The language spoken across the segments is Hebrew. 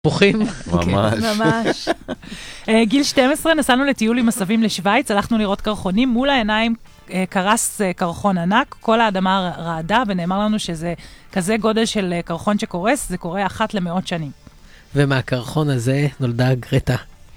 פוחים. ממש. גיל 12, נסענו לטיול עם הסבים לשוויץ, הלכנו לראות קרחונים, מול העיניים קרס קרחון ענק, כל האדמה רעדה, ונאמר לנו שזה כזה גודל של קרחון שקורס, זה קורה אחת למאות שנים. ומהקרחון הזה נולדה גרטה.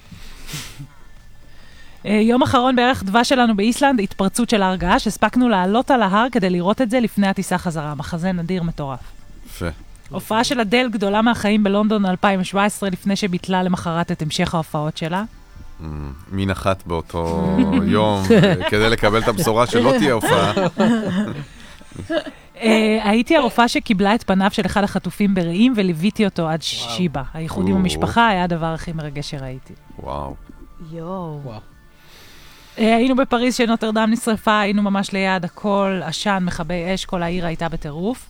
יום אחרון בערך דבש שלנו באיסלנד, התפרצות של הר געש, הספקנו לעלות על ההר כדי לראות את זה לפני הטיסה חזרה, מחזה נדיר מטורף. יפה. הופעה של אדל גדולה מהחיים בלונדון 2017, לפני שביטלה למחרת את המשך ההופעות שלה. מי נחת באותו יום, כדי לקבל את הבשורה שלא תהיה הופעה. הייתי הרופאה שקיבלה את פניו של אחד החטופים ברעים, וליוויתי אותו עד שיבה. הייחוד עם המשפחה היה הדבר הכי מרגש שראיתי. וואו. יואו. היינו בפריז שנוטרדם נשרפה, היינו ממש ליד הכל, עשן, מכבי אש, כל העיר הייתה בטירוף.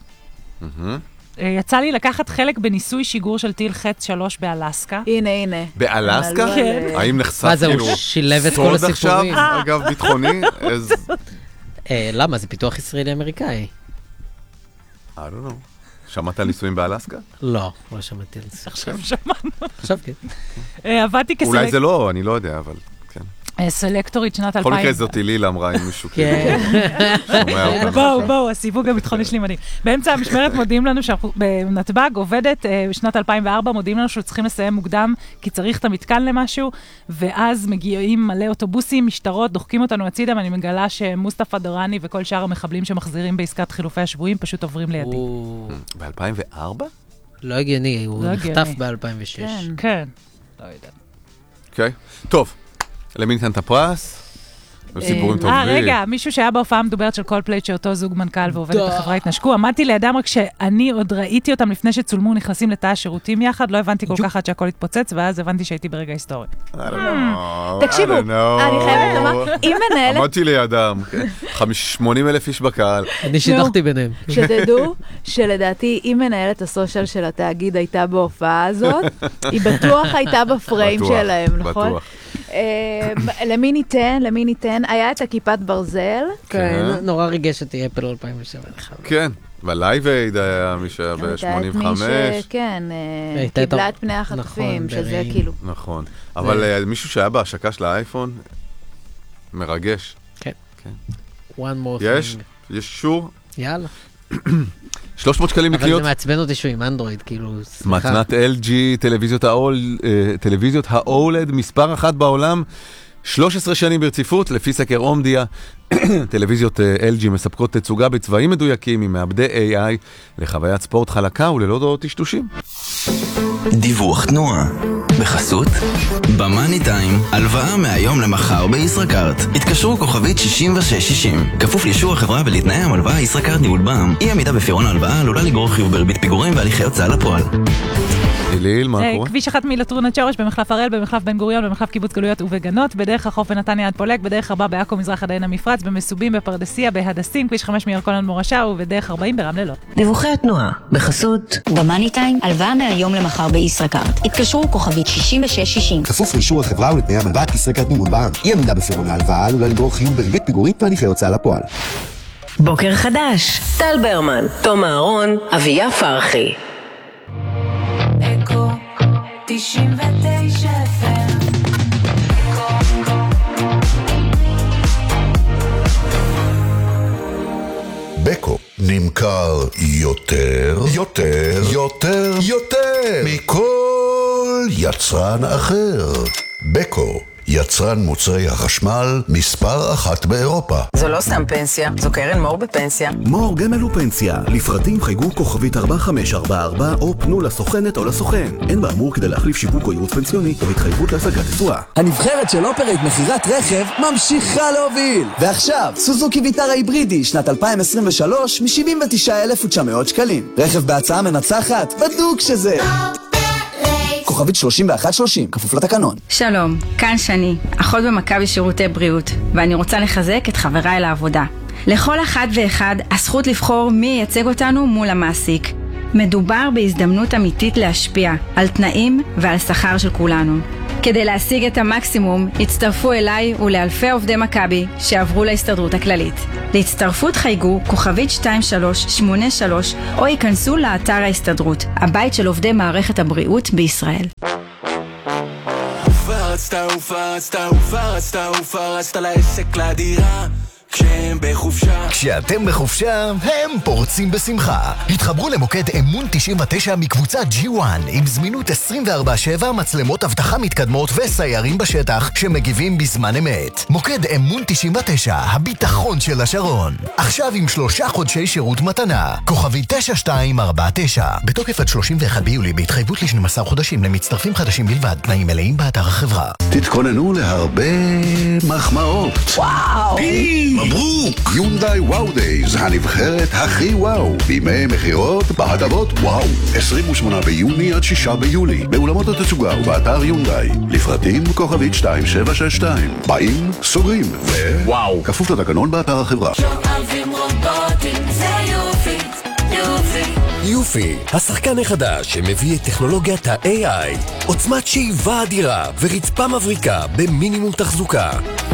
יצא לי לקחת חלק בניסוי שיגור של טיל חץ 3 באלסקה. הנה. באלסקה? כן. האם נחשף מה זה, הוא שילב את כל הסיפורים? אגב, ביטחוני? למה? זה פיתוח ישראלי-אמריקאי. I don't know. שמעת על ניסויים באלסקה? לא שמעתי על זה. עכשיו שמענו. עכשיו כן. עבדתי אולי זה לא, אני לא יודע, אבל כן. סלקטורית שנת 2000. בכל מקרה זאתי לילה אמרה עם מישהו כן. שומע אותנו. בואו, הסיווג הביטחוני שלי מדהים. באמצע המשמרת מודיעים לנו שבנתב"ג עובדת בשנת 2004, מודיעים לנו שצריכים לסיים מוקדם, כי צריך את המתקן למשהו, ואז מגיעים מלא אוטובוסים, משטרות, דוחקים אותנו הצידה, ואני מגלה שמוסטפא דורני וכל שאר המחבלים שמחזירים בעסקת חילופי השבויים פשוט עוברים לידי. ב-2004? לא הגיוני, הוא נחטף ב-2006. כן. לא יודע. אוקיי. טוב. למי ניתן את הפרס? סיפורים טובים. רגע, מישהו שהיה בהופעה המדוברת של קולפליי, שאותו זוג מנכ"ל ועובדת בחברה התנשקו, עמדתי לידם רק שאני עוד ראיתי אותם לפני שצולמו, נכנסים לתא השירותים יחד, לא הבנתי כל כך עד שהכל התפוצץ, ואז הבנתי שהייתי ברגע היסטורי. תקשיבו, אני חייבת לומר, אם מנהלת... עמדתי לידם, 80,000 איש בקהל. אני שידכתי ביניהם. שתדעו שלדעתי, אם מנהלת הסושיאל של התאגיד הייתה בהופעה הזאת, היא בטוח הייתה בפריים שלהם, נכון? בטוח. למי ניתן? היה את הכיפת ברזל. כן, נורא ריגש אותי אפל 2007. כן, בלייב אייד היה מי שהיה ב-85. כן, קיבלה את פני החטופים, שזה כאילו... נכון, אבל מישהו שהיה בהשקה של האייפון, מרגש. כן. One more יש? יש שור? יאללה. 300 שקלים לקיות. אבל זה מעצבן אותי שהוא עם אנדרואיד, כאילו, סליחה. מתנת LG, טלוויזיות ה-OLED, מספר אחת בעולם, 13 שנים ברציפות, לפי סקר אומדיה, טלוויזיות LG מספקות תצוגה בצבעים מדויקים עם מעבדי AI לחוויית ספורט חלקה וללא דעות טשטושים. דיווח תנועה בחסות במאני טיים, הלוואה מהיום למחר בישראכרט. התקשרו כוכבית 6660, כפוף לאישור החברה ולתנאי המלוואה. ישראכרט ניהול בע"מ. אי עמידה בפירעון ההלוואה עלולה לגרור חיוב בריבית פיגורים והליכי הוצאה לפועל. ליל, מה קורה? כביש 1 מלטרונת שורש, במחלף הראל, במחלף בן גוריון, במחלף קיבוץ גלויות ובגנות, בדרך החוף בנתניה עד פולג, בדרך 4 בעכו מזרח עדיין המפרץ, במסובים בפרדסיה, בהדסים, כביש 5 מירקון מורשה ובדרך 40 ברמלה לוד. דיווחי התנועה בחסות במאני טיים, הלוואה מהיום למחר בישראכרט. התקשרו כוכבית 6660. כפוף לאישור החברה ולתנאי המלווה. ישראכרט ניהול בע"מ. אי עמידה בפירעון ההלוואה עלולה לגרור חיוב בריבית פיגורים והליכי הוצאה לפועל. בוקר חדש. טל ברמן, תום אהרון, אביה פרחי. אקו 99 FM. בקו נמכר יותר מכל יצרן אחר. בקו, יצרן מוצרי החשמל מספר 1 באירופה. זו לא סתם פנסיה, זו קרן מור בפנסיה. מור גמל ופנסיה. לפרטים חייגו כוכבית 4544 או פנו לסוכנת או לסוכן. אין באמור כדי להחליף שיווק או ייעוץ פנסיוני או התחייבות להשגת תשואה. הנבחרת של אופרייט מכירת רכב ממשיכה להוביל. ועכשיו, סוזוקי ויטרה היברידי שנת 2023 מ-79,900 שקלים. רכב בהצעה מנצחת, בדוק שזה. כוכבית 3130, כפוף לתקנון. שלום, כאן שני, אחות במכבי שירותי בריאות, ואני רוצה לחזק את חבריי לעבודה. לכל אחד ואחד הזכות לבחור מי ייצג אותנו מול המעסיק. מדובר בהזדמנות אמיתית להשפיע על תנאים ועל שכר של כולנו. כדי להשיג את המקסימום, הצטרפו אליי ולאלפי עובדי מכבי שעברו להסתדרות הכללית. להצטרפות חייגו כוכבית 2383 או ייכנסו לאתר ההסתדרות, הבית של עובדי מערכת הבריאות בישראל. ופרצת לעסק לדירה כשהם בחופשה. כשאתם בחופשה, הם פורצים בשמחה. התחברו למוקד אמון 99 מקבוצת G1 עם זמינות 24/7, מצלמות אבטחה מתקדמות וסיירים בשטח שמגיבים בזמן אמת. מוקד אמון 99, הביטחון של השרון. עכשיו עם 3 חודשי שירות מתנה. כוכבי 9249. בתוקף עד 31 ביולי בהתחייבות ל-12 חודשים למצטרפים חדשים בלבד. תנאים מלאים באתר החברה. תתכוננו להרבה מחמאות. וואו! מברוק! יונדאי וואו דייז, הנבחרת הכי וואו, בימי מחירות בהטבות וואו. 28 ביוני עד 6 ביולי, באולמות התצוגה ובאתר יונדאי. לפרטים כוכבית 2762. באים, סוגרים, וואו! כפוף לתקנון באתר החברה. שואבים רובוטים, זה יופי, יופי. יופי, השחקן החדש שמביא את טכנולוגיית ה-AI, עוצמת שאיבה אדירה ורצפה מבריקה במינימום תחזוקה.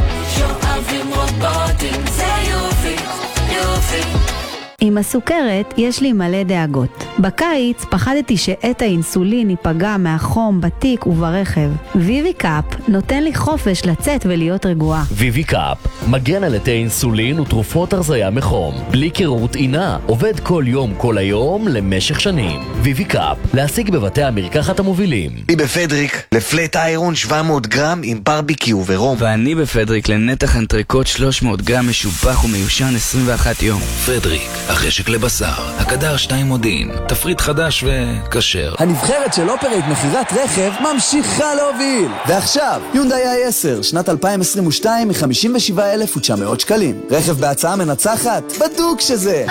שואבים רובוטים, זה יופי, יופי. עם הסוכרת יש לי מלא דאגות. בקיץ פחדתי שעת האינסולין ייפגע מהחום בתיק וברכב. ויבי קאפ נותן לי חופש לצאת ולהיות רגועה. ויבי קאפ מגן על עתי אינסולין ותרופות הרזיה מחום, בלי קירות עינה, עובד כל יום כל היום למשך שנים. ויבי קאפ, להשיג בבתי המרקחת המובילים. אני בפדריק לפלט איירון 700 גרם עם ברביקיו ורום. ואני בפדריק לנתח אנטריקוט 300 גרם משופח ומיושן 21 יום. פדריק, החשק לבשר, הקדר 2 מודיעין, תפריט חדש וקשר. הנבחרת של אופרייט מחירת רכב ממשיכה להוביל. ועכשיו, יונדאי i10, שנת 2022 מ-57,900 שקלים. רכב בהצעה מנצחת, בדוק שזה.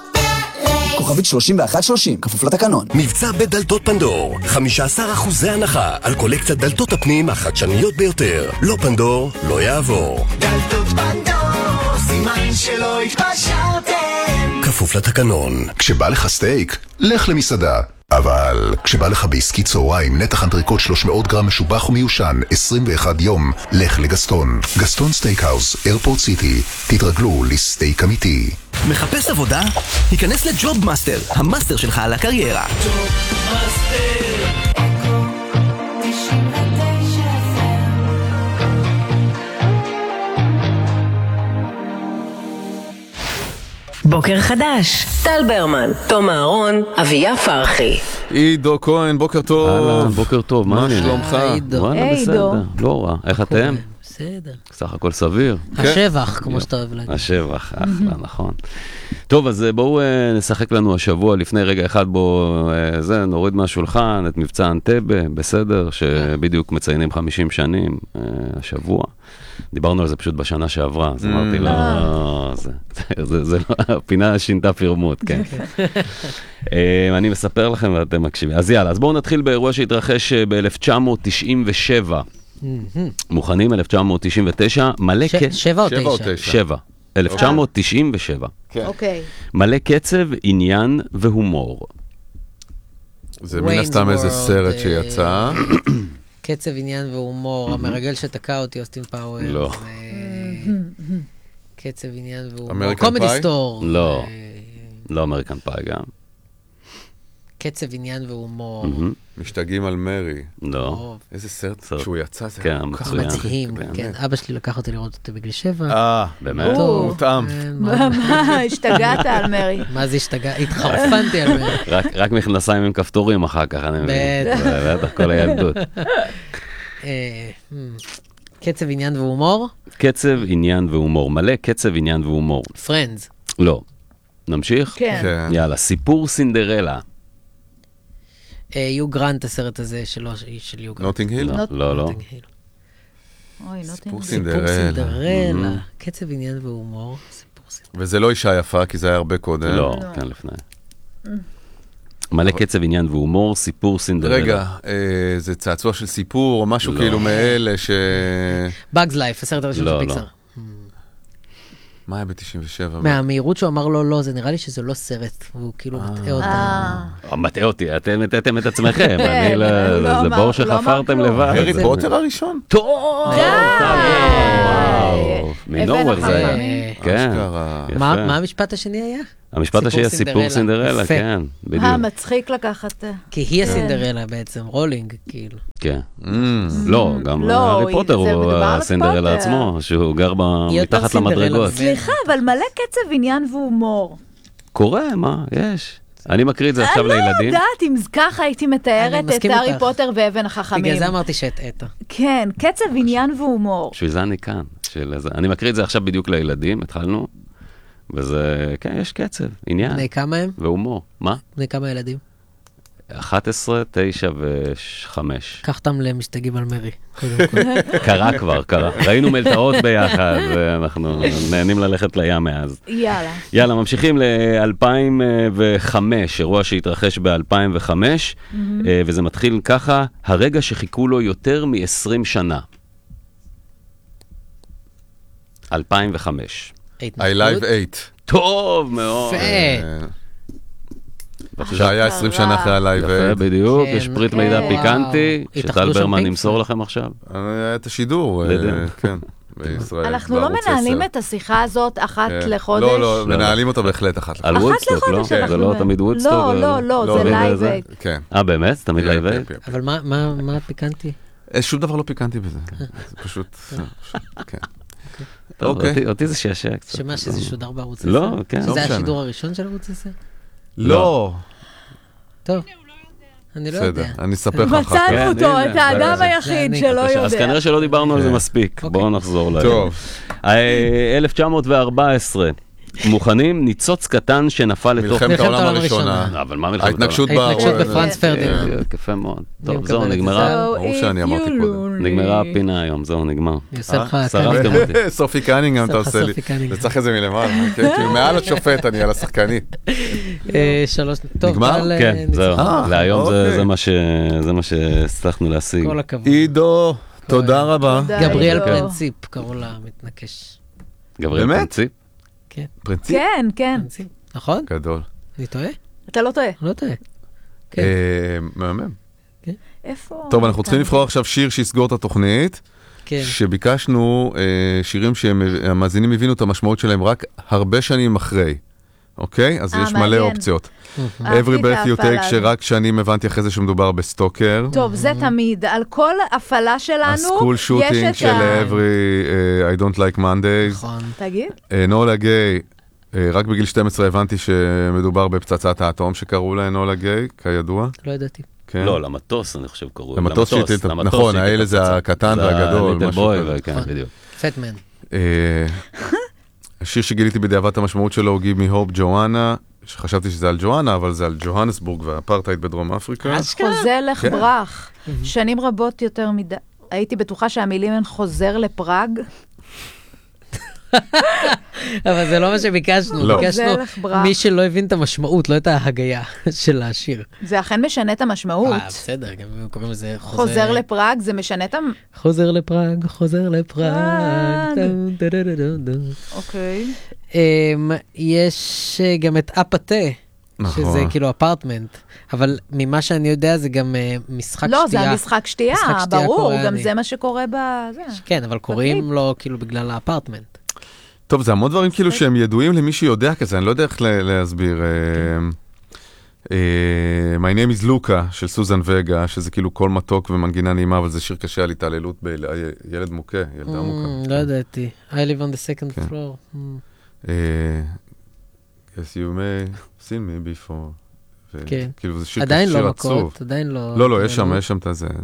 כוכבית 3130, כפוף לתקנון. מבצע בדלתות פנדור, 15% הנחה על קולקציית דלתות הפנים החדשניות ביותר. לא פנדור, לא יעבור. דלתות פנדור, סימן שלא התפשרתם. כפוף לתקנון. כשבא לך סטייק, לך למסעדה. אבל כשבא לך בעסקי צהריים, נתח אנטריקוט 300 גרם משובח ומיושן, 21 יום, לך לגסטון. גסטון סטייקהאוס, איירפורט סיטי. תתרגלו לסטייק אמיתי. מחפש עבודה? היכנס לג'וב מאסטר, המאסטר שלך על הקריירה. בוקר חדש, טל ברמן, תום אהרון, אביה פרחי. עידו כהן, בוקר טוב. אהלן, בוקר טוב, מה שלומך? וואלה, בסדר, לא רע. איך אתם? בסדר. סך הכל סביר. השבח, כמו שאתה אוהב להגיד. השבח, אחלה, נכון. טוב, אז בואו נשחק לנו השבוע, לפני רגע אחד בואו נוריד מהשולחן את מבצע אנטבה, בסדר, שבדיוק מציינים 50 שנים השבוע. דיברנו על זה פשוט בשנה שעברה, אז אמרתי לו, זה לא, הפינה שינתה פרמות, כן. אני מספר לכם ואתם מקשיבים. אז יאללה, אז בואו נתחיל באירוע שהתרחש ב-1997. מוכנים? 1999, מלא קצב. 7 או 9? 7. 1997. אוקיי. מלא קצב, עניין והומור. זה מן הסתם איזה סרט שיצא. קצב, עניין והומור, המרגל שתקע אותי, אוסטין פאוור. לא. קצב, עניין והומור. אמריקן פאי? קומדי סטור. לא. לא אמריקן פאי גם. קצב, עניין והומור. משתגעים על מרי. לא. איזה סרט שהוא יצא, זה כן, כל כך מצחיק. כן, אבא שלי לקח אותי לראות אותו בגיל 7. באמת? מותאם. השתגעת על מרי. מה זה השתגע? התחרפנתי על מרי. רק מכנסיים עם כפתורים אחר כך, אני מבין. בטח, כל הילדות. קצב, עניין והומור? קצב, עניין והומור. מלא קצב, עניין והומור. פרנדס. לא. נמשיך? כן. יאללה, סיפור סינדרלה. יו גרנט, הסרט הזה של יו גרנט. נוטינג היל? לא. סיפור סינדרלה. קצב, עניין והומור. וזה לא אישה יפה, כי זה היה הרבה קודם. לא, כן, לפני. מלא קצב, עניין והומור, סיפור סינדרלה. רגע, זה צעצוע של סיפור, או משהו כאילו מאלה ש... Bugs Life, הסרט הראשון של פיקסאר. מה היה ב-97? מהמהירות שהוא אמר לו לא, זה נראה לי שזה לא סרט, והוא כאילו מטעה אותה. מטעה אותי, אתם מטעתם את עצמכם, זה בור שחפרתם לבד. הארי פוטר הראשון? טוב! מנורוול זה היה. כן, יפה. מה המשפט השני היה? המשפט השני, סיפור סינדרלה, כן, בדיוק. מצחיק לקחת. כי היא הסינדרלה בעצם, רולינג, כאילו. כן. לא, גם הארי פוטר הוא הסינדרלה עצמו, שהוא גר מתחת למדרגות. סליחה, אבל מלא קצב עניין והומור. קורה, מה? יש. אני מקריא את זה עכשיו לילדים. אני לא יודעת אם ככה הייתי מתארת את הארי פוטר ואבן החכמים. בגלל זה אמרתי שהטעת. כן, קצב עניין והומור. בשביל זה אני כאן. אני מקריא את זה עכשיו בדיוק לילדים, התחלנו. וזה, כן, יש קצב, עניין. בני כמה הם? והומור. מה? בני כמה ילדים? 11, 9 ו5. קח אותם למסתגים על מרי. קרה כבר, קרה. ראינו מלטעות ביחד, ואנחנו נהנים ללכת לים מאז. יאללה. יאללה, ממשיכים ל-2005, אירוע שהתרחש ב-2005, וזה מתחיל ככה, הרגע שחיכו לו יותר מ-20 שנה. 2005. I Live 8. טוב מאוד. זה היה 20 שנה אחרי ה-Live 8. יפה, בדיוק. יש פריט מידע פיקנטי, שטל ברמן ימסור לכם עכשיו. היה את השידור, כן, בישראל. אנחנו לא מנהלים את השיחה הזאת אחת לחודש? לא, מנהלים אותה בהחלט אחת לחודש. על וודסטוק, לא? זה לא תמיד וודסטוק? לא, זה לייב 8. באמת? זה תמיד לייב 8? אבל מה פיקנטי? שום דבר לא פיקנטי בזה. זה פשוט, כן. אותי זה שעשע קצת. שמה שזה שודר בערוץ 10? לא, כן. שזה השידור הראשון של ערוץ 10? לא. טוב. אני לא יודע. אני אספר לך אחר כך. מצאנו אותו, את האדם היחיד שלא יודע. אז כנראה שלא דיברנו על זה מספיק. בואו נחזור להם. טוב. 1914. מוכנים? ניצוץ קטן שנפל לתוך... מלחמת העולם הראשונה. אבל מה מלחמת העולם? ההתנגשות בפרנס פרדיננד. יפה מאוד. טוב, זהו, נגמרה. ברור שאני אמרתי קודם. נגמרה הפינה היום, זהו, נגמר. שרפתם אותי. סופי קנינגהם אתה עושה לי. זה צריך את זה מלמעלה. כאילו מעל השופט אני על השחקנית. נגמר? כן, זהו. להיום זה מה שהצלחנו להשיג. כל הכבוד. עידו, תודה רבה. גבריאל פרינציפ, קראו לה מתנקש. גבריאל פרינציפ? כן. פרינציפ? כן. נכון? גדול. אני טועה? אתה לא טועה. לא טועה. מהמם. איפה? טוב, אנחנו צריכים לבחור עכשיו שיר שיסגור את התוכנית. שביקשנו שירים שהמאזינים הבינו את המשמעות שלהם רק הרבה שנים אחרי. אוקיי? אז יש מלא אופציות. Every Breath You Take, שרק שנים הבנתי אחרי זה שמדובר בסטוקר. טוב, זה תמיד. על כל הפעלה שלנו, הסקול שוטינג של Every I Don't Like Mondays. נכון. תגיד. נולה גיי, רק בגיל 12 הבנתי שמדובר בפצצת האטום שקראו לה נולה גיי, כידוע. לא ידעתי. לא, למטוס אני חושב קראו. למטוס, נכון, האלה זה הקטן והגדול. ליטל בוי, כן, בדיוק. פטמן. השיר שגיליתי בדיעבד המשמעות שלו הוא Give Me Hope ג'ואנה, שחשבתי שזה על ג'ואנה, אבל זה על ג'והנסבורג והאפרטהייד בדרום אפריקה. חוזר לך ברח. שנים רבות יותר מדי. הייתי בטוחה שהמילים הן חוזר לפראג. אבל זה לא מה שביקשנו. לא. ביקשנו מי שלא הבין את המשמעות, לא את ההגייה של השיר. זה אכן משנה את המשמעות. בסדר, גם אם קוראים לזה חוזר לפראג, זה משנה את חוזר לפראג, חוזר לפראג. אוקיי. יש גם את אפתה. שזה כאילו אפרטמנט, אבל ממה שאני יודע זה גם משחק שתייה. לא, זה המשחק שתייה, ברור, גם זה מה שקורה בזה. כן, אבל קוראים לו כאילו בגלל האפרטמנט. טוב, זה המון דברים כאילו שהם ידועים למי שיודע כזה, אני לא יודע איך להסביר. My name is Luca של סוזן וגה, שזה כאילו קול מתוק ומנגינה נעימה, אבל זה שיר קשה על התעללות בילד מוכה, ילדה מוכה. לא ידעתי. I live on the second floor. Yes, you may seen me before. כן. כאילו זה שיר עדיין לא עצוב. מכות, עדיין לא... לא, יש שם את זה.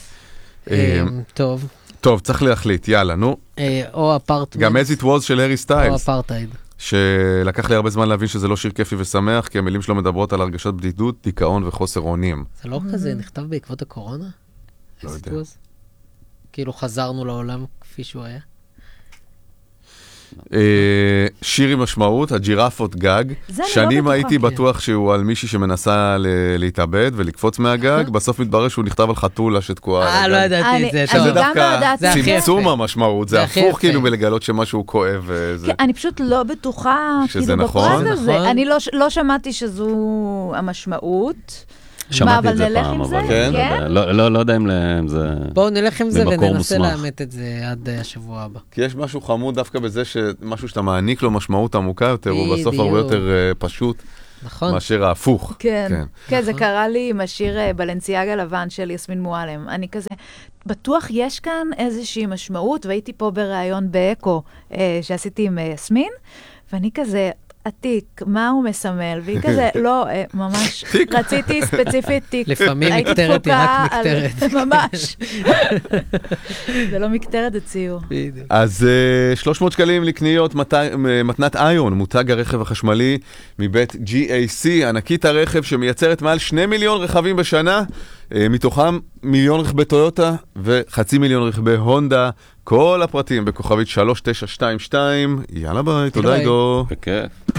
טוב. טוב, צריך להחליט, יאללה, נו. או אפרטמנט. גם As It Was של הארי סטיילס. או אפרטהייד. שלקח לי הרבה זמן להבין שזה לא שיר כיפי ושמח, כי המילים שלו מדברות על הרגשת בדידות, דיכאון וחוסר אונים. זה לא כזה נכתב בעקבות הקורונה? לא יודע. כאילו חזרנו לעולם כפי שהוא היה? שיר עם משמעות, הג'ירפות גג. שנים הייתי בטוח שהוא על מישהי שמנסה להתאבד ולקפוץ מהגג, בסוף מתברר שהוא נכתב על חתולה שתקועה. לא ידעתי את זה. שזה דווקא צמצום המשמעות, זה הפוך כאילו בלגלות שמשהו כואב. אני פשוט לא בטוחה שזה נכון. אני לא שמעתי שזו המשמעות. שמעתי את זה פעם, אבל לא יודע אם זה... בואו נלך עם זה וננסה לאמת את זה עד השבוע הבא. כי יש משהו חמוד דווקא בזה שמשהו שאתה מעניק לו משמעות עמוקה יותר, הוא בסוף הרבה יותר פשוט מאשר ההפוך. כן, זה קרה לי עם השיר בלנסיאגה לבן של יסמין מועלם. אני כזה, בטוח יש כאן איזושהי משמעות, והייתי פה בראיון באקו שעשיתי עם יסמין, ואני כזה... עתיק, מה הוא מסמל? והיא כזה, לא, ממש, רציתי ספציפית תיק. לפעמים מקטרת היא רק מקטרת. ממש. זה לא מקטרת, זה ציור. אז 300 שקלים לקניות, מתנת איון, מותג הרכב החשמלי מבית GAC, ענקית הרכב שמייצרת מעל 2 מיליון רכבים בשנה, מתוכם מיליון רכבי טויוטה ו500,000 רכבי הונדה. כל הפרטים בכוכבית 3922. יאללה ביי, תודה עידו. בכיף.